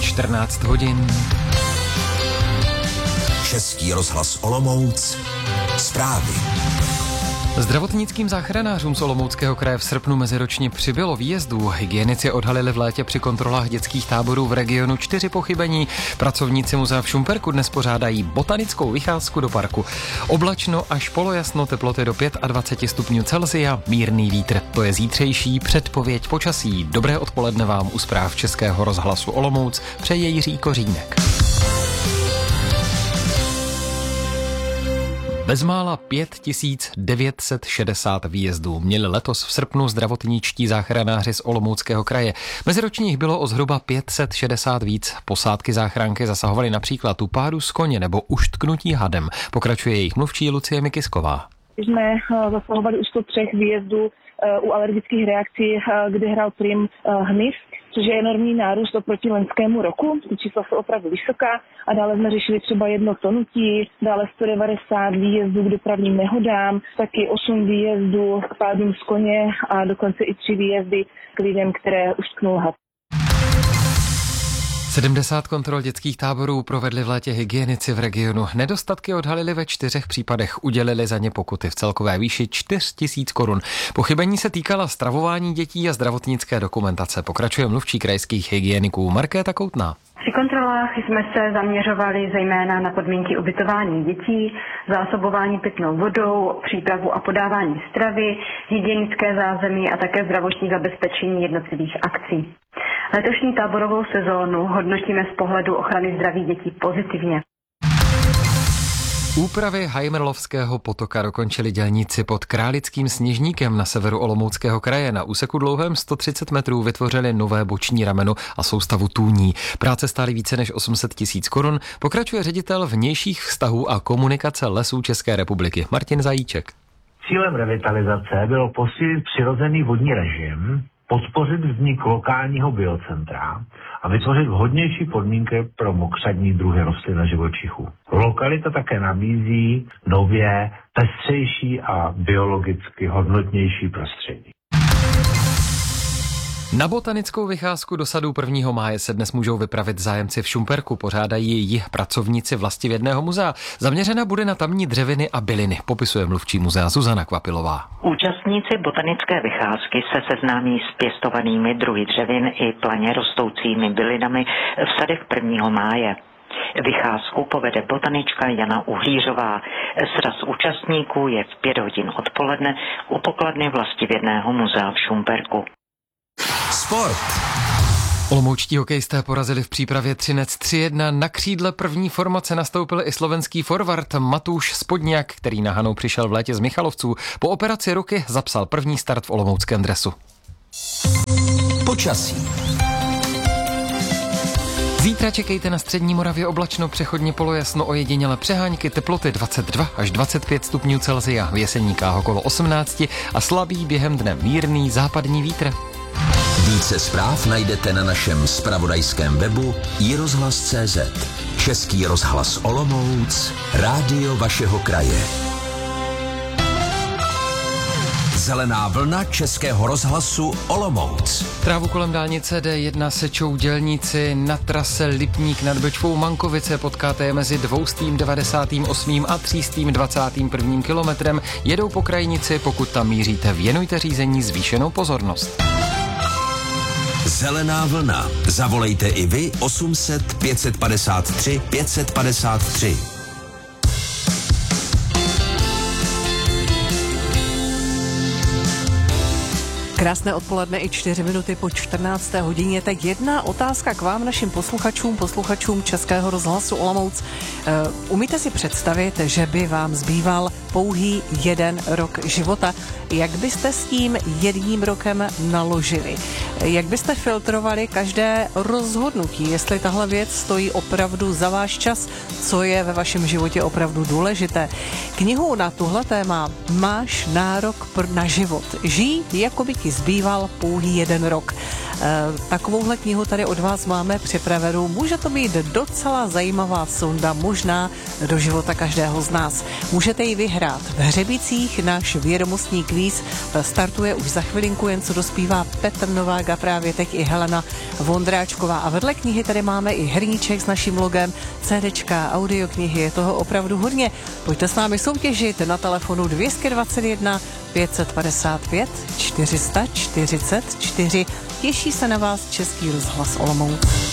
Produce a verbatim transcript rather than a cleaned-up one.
čtrnáct hodin. Český rozhlas Olomouc. Zprávy. Zdravotnickým záchranářům z Olomouckého kraje v srpnu meziročně přibylo výjezdů. Hygienici odhalili v létě při kontrolách dětských táborů v regionu čtyři pochybení. Pracovníci muzea v Šumperku dnes pořádají botanickou vycházku do parku. Oblačno až polojasno, teploty do dvacet pět stupňů Celsia, mírný vítr. To je zítřejší předpověď počasí. Dobré odpoledne vám u zpráv Českého rozhlasu Olomouc přeje Jiří Kořínek. Bezmála pět tisíc devět set šedesát výjezdů měli letos v srpnu zdravotničtí záchranáři z Olomouckého kraje. Meziročně jich bylo o zhruba pět set šedesát víc. Posádky záchranky zasahovaly například u pádu z koně nebo uštknutí hadem. Pokračuje jejich mluvčí Lucie Mikisková. Jsme zasahovali u sto tři výjezdů u alergických reakcí, kde hrál prim hmyz, což je enormní nárůst oproti loňskému roku. Ty čísla jsou opravdu vysoká a dále jsme řešili třeba jedno tonutí, dále sto devadesát výjezdů k dopravním nehodám, taky osm výjezdů k pádům z koně a dokonce i tři výjezdy k lidem, které uštknul had. sedmdesát kontrol dětských táborů provedli v létě hygienici v regionu. Nedostatky odhalili ve čtyřech případech, udělili za ně pokuty v celkové výši čtyři tisíce korun. Pochybení se týkala stravování dětí a zdravotnické dokumentace. Pokračuje mluvčí krajských hygieniků Markéta Koutná. Při kontrolách jsme se zaměřovali zejména na podmínky ubytování dětí, zásobování pitnou vodou, přípravu a podávání stravy, hygienické zázemí a také zdravotní zabezpečení jednotlivých akcí. Letošní táborovou sezónu hodnotíme z pohledu ochrany zdraví dětí pozitivně. Úpravy Hajmerlovského potoka dokončili dělníci pod Králickým Sněžníkem na severu Olomouckého kraje. Na úseku dlouhém sto třicet metrů vytvořili nové boční rameno a soustavu tůní. Práce stály více než osm set tisíc korun. Pokračuje ředitel vnějších vztahů a komunikace Lesů České republiky Martin Zajíček. Cílem revitalizace bylo posílit přirozený vodní režim, podpořit vznik lokálního biocentra a vytvořit vhodnější podmínky pro mokřadní druhy rostlin a živočichů. Lokalita také nabízí nově pestřejší a biologicky hodnotnější prostředí. Na botanickou vycházku do sadů prvního máje se dnes můžou vypravit zájemci v Šumperku. Pořádají ji pracovníci Vlastivědného muzea. Zaměřena bude na tamní dřeviny a byliny, popisuje mluvčí muzea Zuzana Kvapilová. Účastníci botanické vycházky se seznámí s pěstovanými druhy dřevin i planě rostoucími bylinami v sadech prvního máje. Vycházku povede botanička Jana Uhlířová. Sraz účastníků je v pět hodin odpoledne u pokladny Vlastivědného muzea v Šumperku. Sport. Olomoučtí hokejisté porazili v přípravě Třinec tři jedna. Na křídle první formace nastoupil i slovenský forward Matúš Spodňák, který na Hanou přišel v létě z Michalovců. Po operaci ruky zapsal první start v olomouckém dresu. Počasí. Zítra čekejte na střední Moravě oblačno, přechodně polojasno, ojediněle přehánky, teploty dvacet dva až dvacet pět stupňů Celsia, v Jeseníkách okolo osmnáct a slabý během dne mírný západní vítr. Více zpráv najdete na našem zpravodajském webu i rozhlas tečka cé zet. Český rozhlas Olomouc, rádio vašeho kraje. Zelená vlna Českého rozhlasu Olomouc. Trávu kolem dálnice D jedna sečou dělníci na trase Lipník nad Bečvou Mankovice. Potkáte je mezi dvoustým devadesátým osmým a třístým dvacátým prvním kilometrem. Jedou po krajnici, pokud tam míříte, věnujte řízení zvýšenou pozornost. Zelená vlna. Zavolejte i vy osm set pět padesát tři pět padesát tři. Krásné odpoledne i čtyři minuty po čtrnácté hodině. Tak jedna otázka k vám, našim posluchačům, posluchačům Českého rozhlasu Olomouc. Uh, umíte si představit, že by vám zbýval pouhý jeden rok života? Jak byste s tím jedním rokem naložili? Jak byste filtrovali každé rozhodnutí, jestli tahle věc stojí opravdu za váš čas, co je ve vašem životě opravdu důležité? Knihu na tuhle téma Máš nárok na život. Žij, jako by ti zbýval pouhý jeden rok. E, takovouhle knihu tady od vás máme připravenou. Může to být docela zajímavá sonda, možná do života každého z nás. Můžete ji vyhrát vyhrát v Hřebicích. Náš vědomostní kvíz startuje už za chvilinku, jen co dospívá Petr Novák a právě teď i Helena Vondráčková. A vedle knihy tady máme i hrníček s naším logem, CDčka, audioknihy, je toho opravdu hodně. Pojďte s námi soutěžit na telefonu dvě stě dvacet jedna pět set padesát pět čtyři sta čtyřicet čtyři. Těší se na vás Český rozhlas Olomouc.